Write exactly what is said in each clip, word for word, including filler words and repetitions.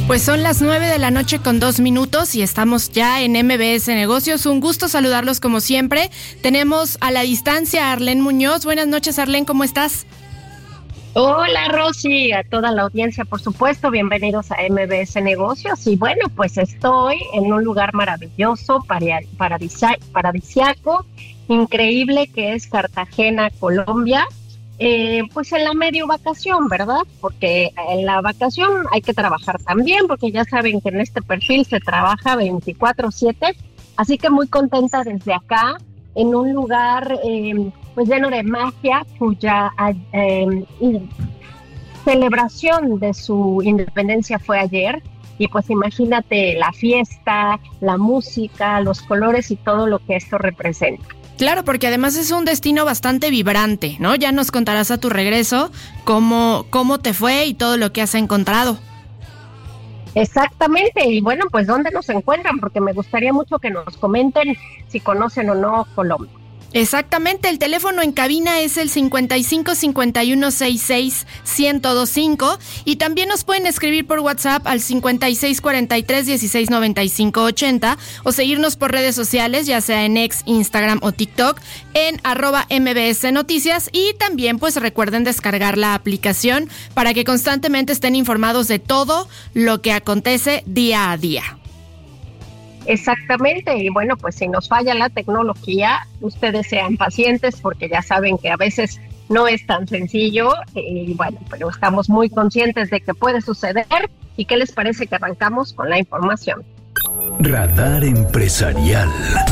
Pues son las nueve de la noche con dos minutos y estamos ya en M B S Negocios. Un gusto saludarlos como siempre. Tenemos a la distancia a Arlene Muñoz. Buenas noches, Arlene, ¿cómo estás? Hola, Rosy, a toda la audiencia, por supuesto, bienvenidos a M B S Negocios. Y bueno, pues estoy en un lugar maravilloso, paradisa- paradisiaco, increíble, que es Cartagena, Colombia. Eh, pues en la medio vacación, ¿verdad? Porque en la vacación hay que trabajar también, porque ya saben que en este perfil se trabaja veinticuatro siete, así que muy contenta desde acá, en un lugar eh, pues lleno de magia, cuya eh, celebración de su independencia fue ayer, y pues imagínate la fiesta, la música, los colores y todo lo que esto representa. Claro, porque además es un destino bastante vibrante, ¿no? Ya nos contarás a tu regreso cómo, cómo te fue y todo lo que has encontrado. Exactamente, y bueno, pues ¿dónde nos encuentran? Porque me gustaría mucho que nos comenten si conocen o no Colombia. Exactamente, el teléfono en cabina es el cincuenta y cinco cincuenta y uno sesenta y seis ciento veinticinco y también nos pueden escribir por WhatsApp al cincuenta y seis cuarenta y tres dieciséis noventa y cinco ochenta o seguirnos por redes sociales, ya sea en X, Instagram o TikTok, en arroba M B S Noticias, y también pues recuerden descargar la aplicación para que constantemente estén informados de todo lo que acontece día a día. Exactamente, y bueno, pues si nos falla la tecnología, ustedes sean pacientes porque ya saben que a veces no es tan sencillo, y bueno, pero estamos muy conscientes de que puede suceder. ¿Y qué les parece que arrancamos con la información? Radar Empresarial.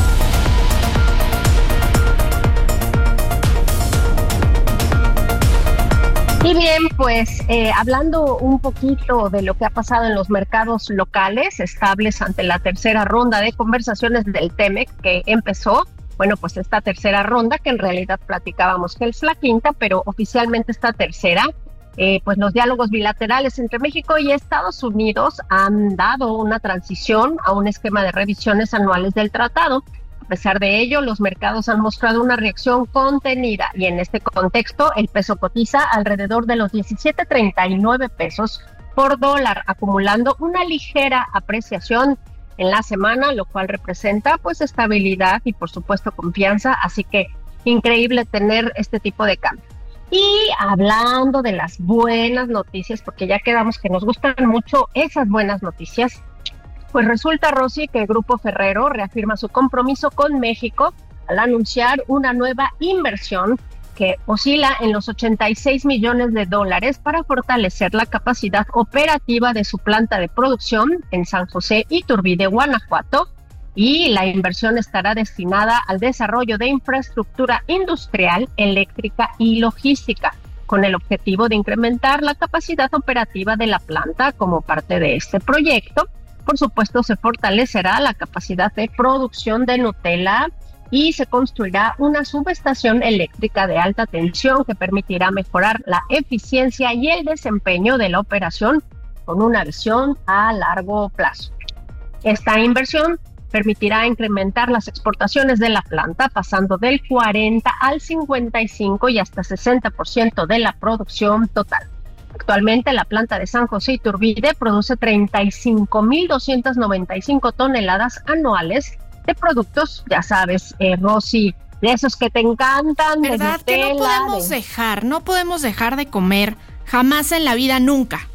Y bien, pues eh, hablando un poquito de lo que ha pasado en los mercados locales estables ante la tercera ronda de conversaciones del TEMEC que empezó, bueno, pues esta tercera ronda, que en realidad platicábamos que es la quinta, pero oficialmente esta tercera, eh, pues los diálogos bilaterales entre México y Estados Unidos han dado una transición a un esquema de revisiones anuales del tratado. A pesar de ello, los mercados han mostrado una reacción contenida y en este contexto el peso cotiza alrededor de los diecisiete treinta y nueve pesos por dólar, acumulando una ligera apreciación en la semana, lo cual representa pues estabilidad y por supuesto confianza, así que increíble tener este tipo de cambio. Y hablando de las buenas noticias, porque ya quedamos que nos gustan mucho esas buenas noticias, pues resulta, Rosy, que el Grupo Ferrero reafirma su compromiso con México al anunciar una nueva inversión que oscila en los ochenta y seis millones de dólares para fortalecer la capacidad operativa de su planta de producción en San José Iturbide, Guanajuato, y la inversión estará destinada al desarrollo de infraestructura industrial, eléctrica y logística, con el objetivo de incrementar la capacidad operativa de la planta. Como parte de este proyecto, por supuesto, se fortalecerá la capacidad de producción de Nutella y se construirá una subestación eléctrica de alta tensión que permitirá mejorar la eficiencia y el desempeño de la operación con una visión a largo plazo. Esta inversión permitirá incrementar las exportaciones de la planta, pasando del cuarenta al cincuenta y cinco y hasta sesenta por ciento de la producción total. Actualmente la planta de San José Iturbide produce treinta y cinco mil doscientas noventa y cinco toneladas anuales de productos, ya sabes, eh, Rosy, de esos que te encantan. ¿Verdad? De Nutella, que no podemos de... dejar, no podemos dejar de comer, jamás en la vida, nunca.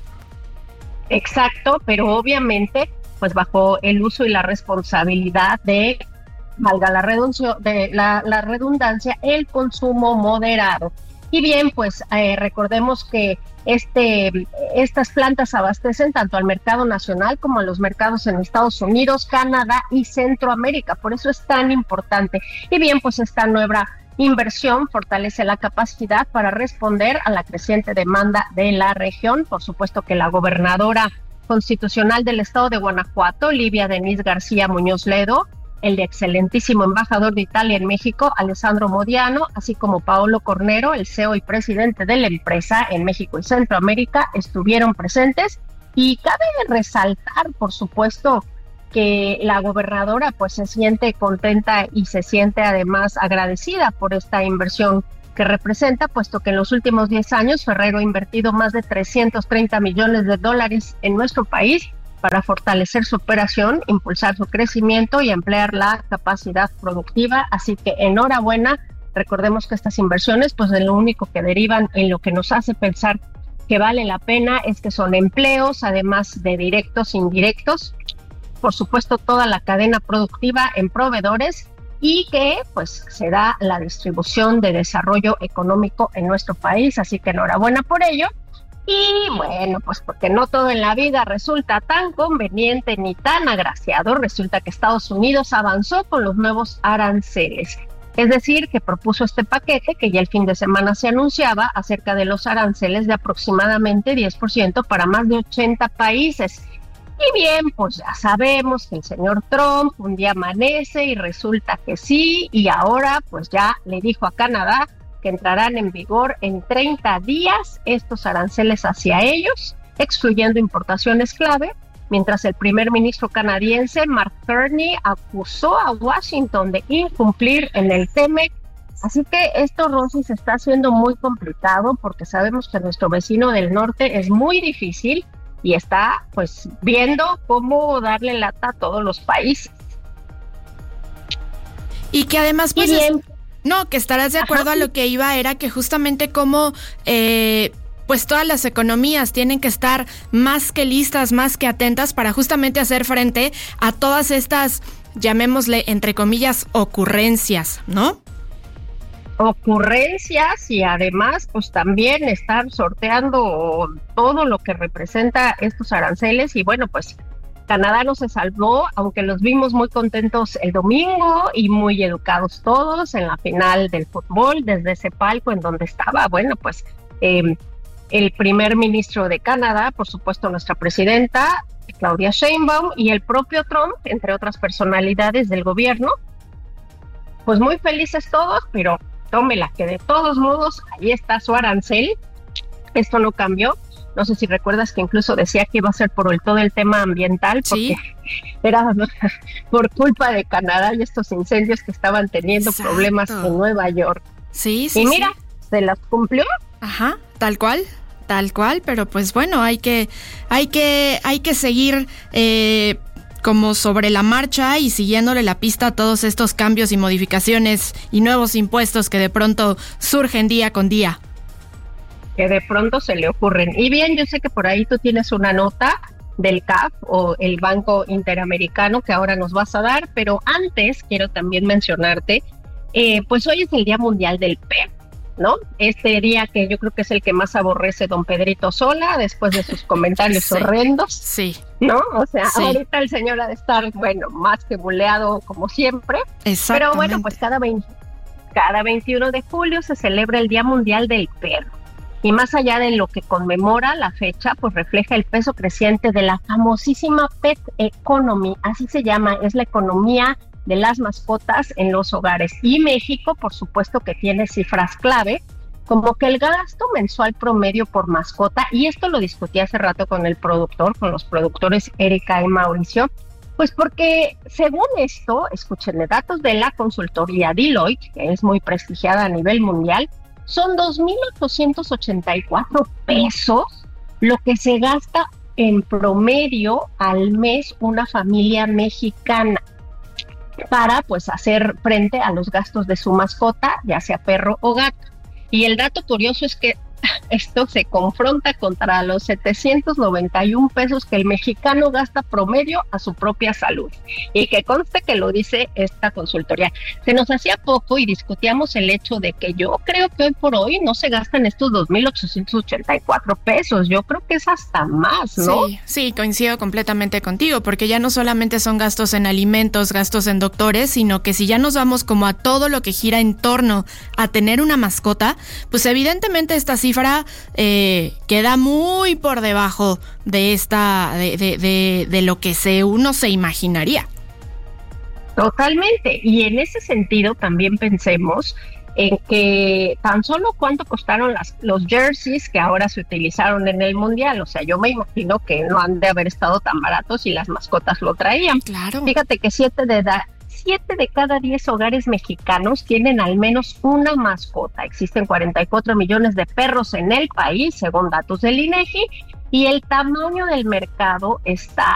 Exacto, pero obviamente, pues bajo el uso y la responsabilidad de, valga la redundancia, de la, la redundancia, el consumo moderado. Y bien, pues eh, recordemos que este, estas plantas abastecen tanto al mercado nacional como a los mercados en Estados Unidos, Canadá y Centroamérica. Por eso es tan importante. Y bien, pues esta nueva inversión fortalece la capacidad para responder a la creciente demanda de la región. Por supuesto que la gobernadora constitucional del estado de Guanajuato, Livia Denise García Muñoz Ledo, el excelentísimo embajador de Italia en México, Alessandro Modiano, así como Paolo Cornero, el C E O y presidente de la empresa en México y Centroamérica, estuvieron presentes. Y cabe resaltar, por supuesto, que la gobernadora pues se siente contenta y se siente además agradecida por esta inversión que representa, puesto que en los últimos diez años Ferrero ha invertido más de trescientos treinta millones de dólares en nuestro país para fortalecer su operación, impulsar su crecimiento y ampliar la capacidad productiva. Así que enhorabuena. Recordemos que estas inversiones, pues de lo único que derivan en lo que nos hace pensar que vale la pena es que son empleos, además de directos e indirectos. Por supuesto, toda la cadena productiva en proveedores y que pues se da la distribución de desarrollo económico en nuestro país. Así que enhorabuena por ello. Y bueno, pues porque no todo en la vida resulta tan conveniente ni tan agraciado, resulta que Estados Unidos avanzó con los nuevos aranceles. Es decir, que propuso este paquete que ya el fin de semana se anunciaba acerca de los aranceles de aproximadamente diez por ciento para más de ochenta países. Y bien, pues ya sabemos que el señor Trump un día amanece y resulta que sí, y ahora pues ya le dijo a Canadá que entrarán en vigor en treinta días estos aranceles hacia ellos, excluyendo importaciones clave, mientras el primer ministro canadiense, Mark Carney, acusó a Washington de incumplir en el TEMEC. Así que esto, Rosy, se está haciendo muy complicado porque sabemos que nuestro vecino del norte es muy difícil y está pues viendo cómo darle lata a todos los países. Y que además pues es, no, que estarás de acuerdo. Ajá. A lo que iba era que justamente como eh, pues todas las economías tienen que estar más que listas, más que atentas para justamente hacer frente a todas estas, llamémosle entre comillas, ocurrencias, ¿no? Ocurrencias y además pues también estar sorteando todo lo que representa estos aranceles. Y bueno, pues Canadá no se salvó, aunque los vimos muy contentos el domingo y muy educados todos en la final del fútbol desde ese palco en donde estaba, bueno, pues eh, el primer ministro de Canadá, por supuesto nuestra presidenta Claudia Sheinbaum y el propio Trump, entre otras personalidades del gobierno. Pues muy felices todos, pero tómela, que de todos modos ahí está su arancel. Esto no cambió. No sé si recuerdas que incluso decía que iba a ser por el, todo el tema ambiental, porque sí. Era por culpa de Canadá y estos incendios que estaban teniendo. Exacto. Problemas en Nueva York. Sí, sí. Y mira, sí. Se las cumplió. Ajá, tal cual. Tal cual, pero pues bueno, hay que, hay que, hay que seguir eh, como sobre la marcha y siguiéndole la pista a todos estos cambios y modificaciones y nuevos impuestos que de pronto surgen día con día. Que de pronto se le ocurren. Y bien, yo sé que por ahí tú tienes una nota del C A F o el Banco Interamericano que ahora nos vas a dar, pero antes quiero también mencionarte, eh, pues hoy es el Día Mundial del Perro, ¿no? Este día que yo creo que es el que más aborrece don Pedrito Sola después de sus comentarios sí, horrendos, sí, ¿no? O sea, sí. Ahorita el señor ha de estar, bueno, más que buleado como siempre, pero bueno, pues cada, veinte, cada veintiuno de julio se celebra el Día Mundial del Perro. Y más allá de lo que conmemora la fecha, pues refleja el peso creciente de la famosísima Pet Economy, así se llama, es la economía de las mascotas en los hogares. Y México, por supuesto que tiene cifras clave, como que el gasto mensual promedio por mascota, y esto lo discutí hace rato con el productor, con los productores Erika y Mauricio, pues porque según esto, escúchenme, datos de la consultoría Deloitte, que es muy prestigiada a nivel mundial, son dos mil ochocientos ochenta y cuatro pesos lo que se gasta en promedio al mes una familia mexicana para pues hacer frente a los gastos de su mascota, ya sea perro o gato. Y el dato curioso es que esto se confronta contra los setecientos noventa y un pesos que el mexicano gasta promedio a su propia salud. Y que conste que lo dice esta consultoría. Se nos hacía poco y discutíamos el hecho de que yo creo que hoy por hoy no se gastan estos dos mil ochocientos ochenta y cuatro pesos. Yo creo que es hasta más, ¿no? Sí, sí, coincido completamente contigo, porque ya no solamente son gastos en alimentos, gastos en doctores, sino que si ya nos vamos como a todo lo que gira en torno a tener una mascota, pues evidentemente esta cifra Eh, queda muy por debajo de esta de, de, de, de lo que se uno se imaginaría. Totalmente, y en ese sentido también pensemos en que tan solo cuánto costaron las, los jerseys que ahora se utilizaron en el Mundial. O sea, yo me imagino que no han de haber estado tan baratos y las mascotas lo traían. Claro. Fíjate que siete de edad Siete de cada diez hogares mexicanos tienen al menos una mascota. Existen cuarenta y cuatro millones de perros en el país, según datos del INEGI, y el tamaño del mercado está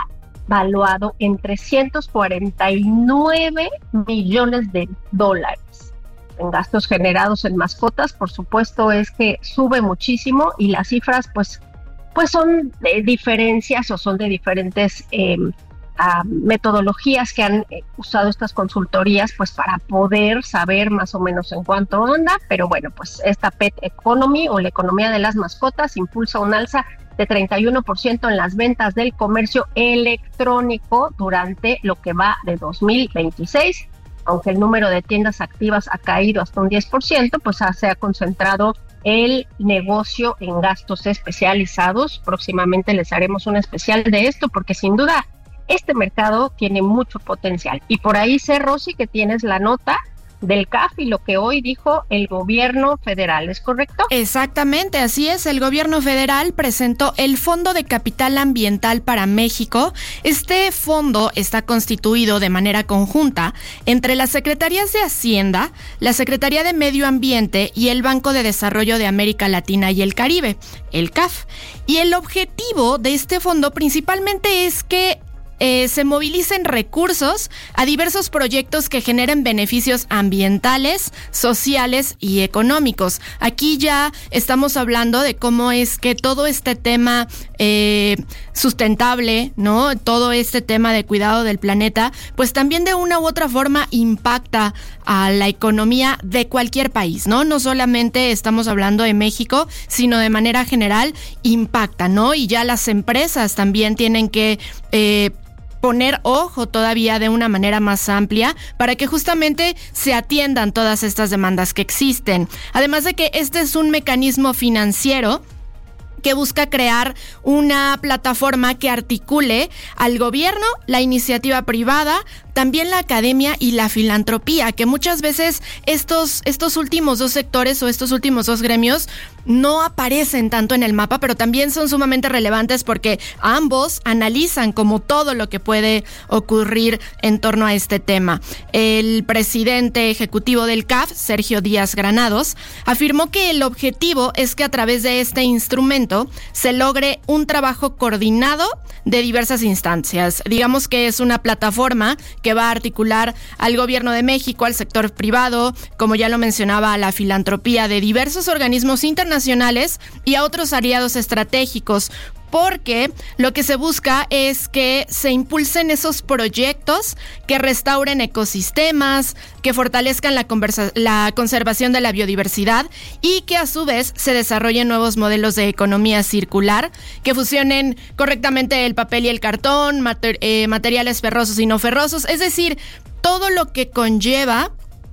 valuado en trescientos cuarenta y nueve millones de dólares. En gastos generados en mascotas, por supuesto, es que sube muchísimo y las cifras pues, pues son de diferencias o son de diferentes eh, uh, metodologías que han eh, usado estas consultorías pues para poder saber más o menos en cuánto anda, pero bueno, pues esta Pet Economy o la economía de las mascotas impulsa un alza de treinta y uno por ciento en las ventas del comercio electrónico durante lo que va de dos mil veintiséis. Aunque el número de tiendas activas ha caído hasta un diez por ciento, pues se ha concentrado el negocio en gastos especializados. Próximamente les haremos un especial de esto porque sin duda este mercado tiene mucho potencial. Y por ahí sé, Rosy, que tienes la nota del C A F y lo que hoy dijo el gobierno federal, ¿es correcto? Exactamente, así es. El gobierno federal presentó el Fondo de Capital Ambiental para México. Este fondo está constituido de manera conjunta entre las Secretarías de Hacienda, la Secretaría de Medio Ambiente y el Banco de Desarrollo de América Latina y el Caribe, el C A F. Y el objetivo de este fondo principalmente es que Eh, se movilicen recursos a diversos proyectos que generen beneficios ambientales, sociales y económicos. Aquí ya estamos hablando de cómo es que todo este tema eh, sustentable, ¿no? Todo este tema de cuidado del planeta, pues también de una u otra forma impacta a la economía de cualquier país, ¿no? No solamente estamos hablando de México, sino de manera general impacta, ¿no? Y ya las empresas también tienen que eh, poner ojo todavía de una manera más amplia para que justamente se atiendan todas estas demandas que existen. Además de que este es un mecanismo financiero que busca crear una plataforma que articule al gobierno, la iniciativa privada, también la academia y la filantropía, que muchas veces estos, estos últimos dos sectores o estos últimos dos gremios no aparecen tanto en el mapa, pero también son sumamente relevantes porque ambos analizan como todo lo que puede ocurrir en torno a este tema. El presidente ejecutivo del C A F, Sergio Díaz Granados, afirmó que el objetivo es que a través de este instrumento se logre un trabajo coordinado de diversas instancias. Digamos que es una plataforma que va a articular al gobierno de México, al sector privado, como ya lo mencionaba, a la filantropía de diversos organismos internacionales y a otros aliados estratégicos, porque lo que se busca es que se impulsen esos proyectos que restauren ecosistemas, que fortalezcan la, conversa- la conservación de la biodiversidad y que a su vez se desarrollen nuevos modelos de economía circular, que fusionen correctamente el papel y el cartón, mater- eh, materiales ferrosos y no ferrosos, es decir, todo lo que conlleva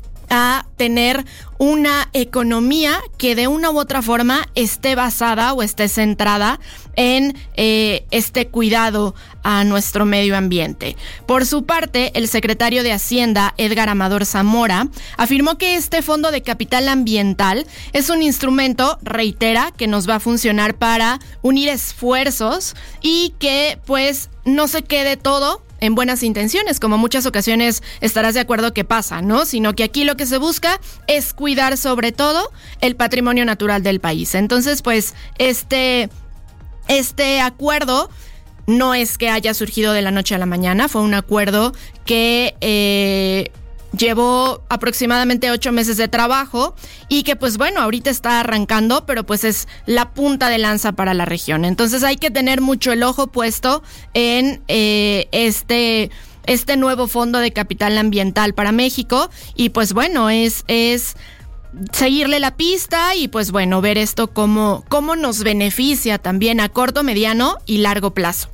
a tener una economía que de una u otra forma esté basada o esté centrada en eh, este cuidado a nuestro medio ambiente. Por su parte, el secretario de Hacienda, Edgar Amador Zamora, afirmó que este Fondo de Capital Ambiental es un instrumento, reitera, que nos va a funcionar para unir esfuerzos y que pues no se quede todo en buenas intenciones, como muchas ocasiones estarás de acuerdo que pasa, ¿no? Sino que aquí lo que se busca es cuidar sobre todo el patrimonio natural del país. Entonces, pues, este, este acuerdo no es que haya surgido de la noche a la mañana, fue un acuerdo que eh, llevó aproximadamente ocho meses de trabajo y que pues bueno, ahorita está arrancando, pero pues es la punta de lanza para la región. Entonces hay que tener mucho el ojo puesto en eh, este, este nuevo Fondo de Capital Ambiental para México y pues bueno, es... es seguirle la pista y pues bueno, ver esto cómo, cómo nos beneficia también a corto, mediano y largo plazo.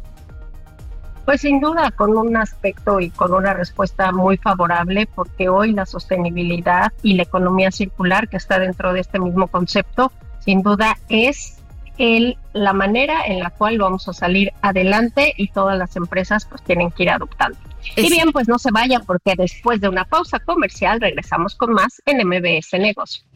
Pues sin duda con un aspecto y con una respuesta muy favorable, porque hoy la sostenibilidad y la economía circular que está dentro de este mismo concepto, sin duda es el, la manera en la cual vamos a salir adelante y todas las empresas pues tienen que ir adoptando. Es... Y bien, pues no se vayan porque después de una pausa comercial regresamos con más en M B S Negocios.